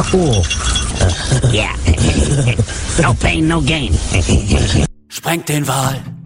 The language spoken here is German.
Oh. Ja. No pain, no gain. Sprengt den Wal.